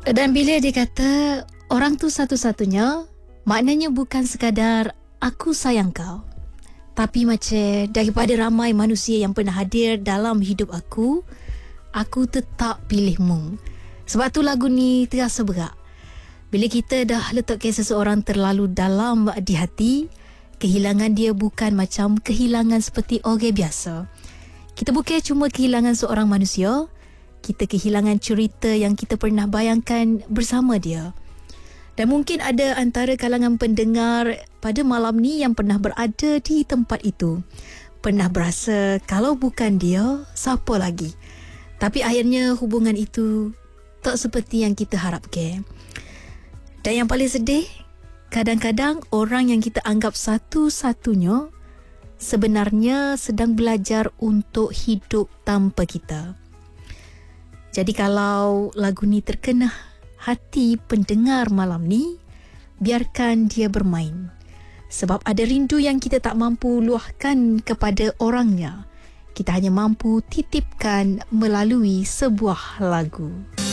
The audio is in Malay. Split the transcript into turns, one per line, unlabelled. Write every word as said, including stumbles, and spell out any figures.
Dan bila dia kata orang tu satu-satunya, maknanya bukan sekadar aku sayang kau, tapi macam daripada ramai manusia yang pernah hadir dalam hidup aku, aku tetap pilihmu. Sebab tu lagu ni terasa berat. Bila kita dah letakkan seseorang terlalu dalam di hati, kehilangan dia bukan macam kehilangan seperti orang biasa. Kita bukan cuma kehilangan seorang manusia, kita kehilangan cerita yang kita pernah bayangkan bersama dia. Dan mungkin ada antara kalangan pendengar pada malam ni yang pernah berada di tempat itu. Pernah berasa kalau bukan dia, siapa lagi? Tapi akhirnya hubungan itu tak seperti yang kita harapkan. Dan yang paling sedih, kadang-kadang orang yang kita anggap satu-satunya sebenarnya sedang belajar untuk hidup tanpa kita. Jadi kalau lagu ni terkena hati pendengar malam ni, biarkan dia bermain. Sebab ada rindu yang kita tak mampu luahkan kepada orangnya. Kita hanya mampu titipkan melalui sebuah lagu.